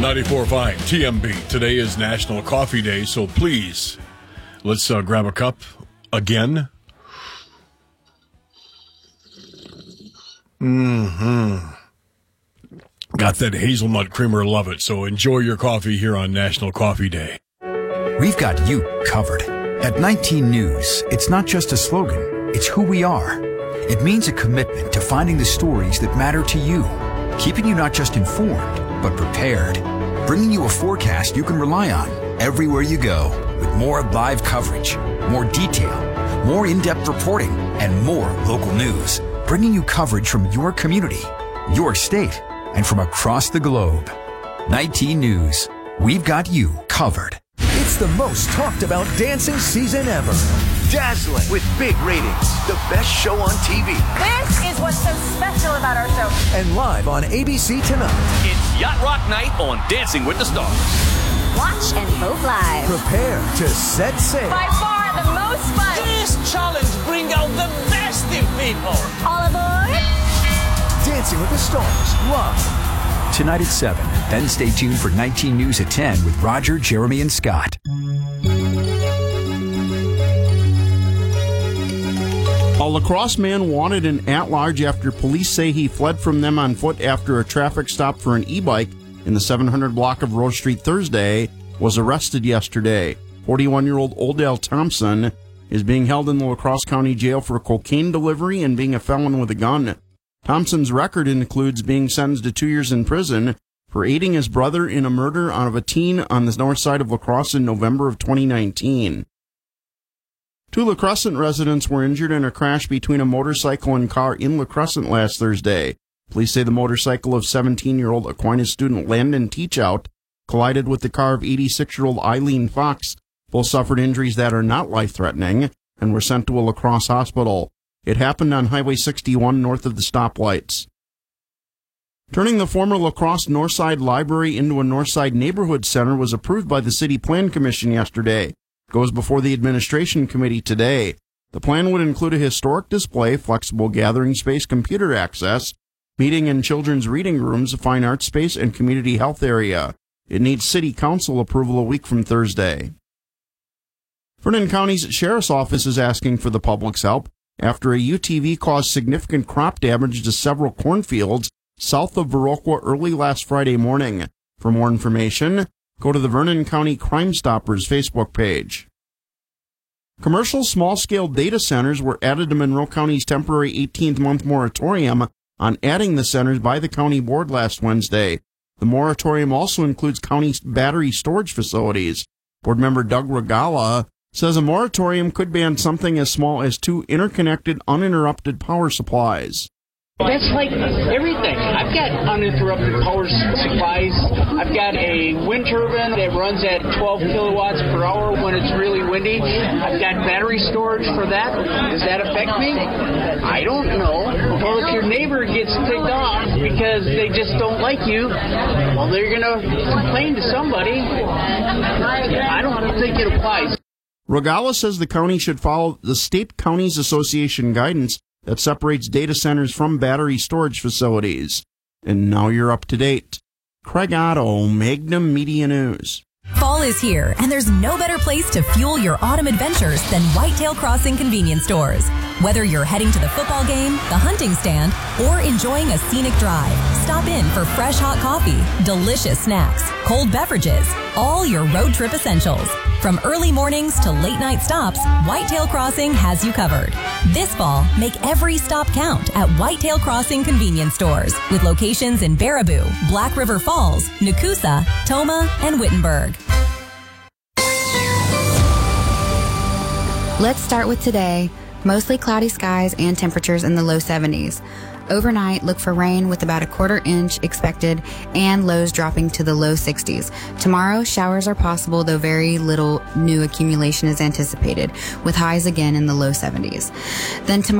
94.5 TMB. Today is National Coffee Day, so please, let's grab a cup again. Got that hazelnut creamer, love it. So enjoy your coffee here on National Coffee Day. We've got you covered. At 19 News, it's not just a slogan, it's who we are. It means a commitment to finding the stories that matter to you, keeping you not just informed, but prepared, bringing you a forecast you can rely on everywhere you go, with more live coverage, more detail, more in-depth reporting, and more local news, bringing you coverage from your community, your state, and from across the globe. 19 News. We've got you covered. It's the most talked about dancing season ever. Dazzling with big ratings. The best show on TV. This is what's so special about our show. And live on ABC Tonight. It's Yacht Rock Night on Dancing with the Stars. Watch and vote live. Prepare to set sail. By far the most fun. This challenge brings out the best in people. All aboard. Dancing with the Stars live. Tonight at 7. Then stay tuned for 19 News at 10 with Roger, Jeremy, and Scott. A La Crosse man wanted an at-large after police say he fled from them on foot after a traffic stop for an e-bike in the 700 block of Rose Street Thursday was arrested yesterday. 41-year-old Odell Thompson is being held in the La Crosse County Jail for cocaine delivery and being a felon with a gun. Thompson's record includes being sentenced to 2 years in prison for aiding his brother in a murder of a teen on the north side of La Crosse in November of 2019. 2 La Crescent residents were injured in a crash between a motorcycle and car in La Crescent last Thursday. Police say the motorcycle of 17-year-old Aquinas student Landon Teachout collided with the car of 86-year-old Eileen Fox. Both suffered injuries that are not life-threatening and were sent to a La Crosse hospital. It happened on Highway 61 north of the stoplights. Turning the former La Crosse Northside Library into a Northside Neighborhood Center was approved by the City Plan Commission yesterday. It goes before the Administration Committee today. The plan would include a historic display, flexible gathering space, computer access, meeting and children's reading rooms, a fine arts space, and community health area. It needs City Council approval a week from Thursday. Vernon County's Sheriff's Office is asking for the public's help after a UTV caused significant crop damage to several cornfields south of Viroqua early last Friday morning. For more information, go to the Vernon County Crime Stoppers Facebook page. Commercial small-scale data centers were added to Monroe County's temporary 18th-month moratorium on adding the centers by the county board last Wednesday. The moratorium also includes county battery storage facilities. Board member Doug Regala says a moratorium could ban something as small as 2 interconnected, uninterrupted power supplies. That's like everything. I've got uninterrupted power supplies. I've got a wind turbine that runs at 12 kilowatts per hour when it's really windy. I've got battery storage for that. Does that affect me? I don't know. Well, if your neighbor gets ticked off because they just don't like you, well, they're going to complain to somebody. I don't think it applies. Regala says the county should follow the State Counties Association guidance that separates data centers from battery storage facilities. And now you're up to date. Craig Otto, Magnum Media News. Fall is here, and there's no better place to fuel your autumn adventures than Whitetail Crossing convenience stores. Whether you're heading to the football game, the hunting stand, or enjoying a scenic drive, stop in for fresh hot coffee, delicious snacks, cold beverages, all your road trip essentials. From early mornings to late night stops, Whitetail Crossing has you covered. This fall, make every stop count at Whitetail Crossing convenience stores with locations in Baraboo, Black River Falls, Nakusa, Toma, and Wittenberg. Let's start with today. Mostly cloudy skies and temperatures in the low 70s. Overnight, look for rain with about a quarter inch expected and lows dropping to the low 60s. Tomorrow, showers are possible, though very little new accumulation is anticipated, with highs again in the low 70s. Then tomorrow,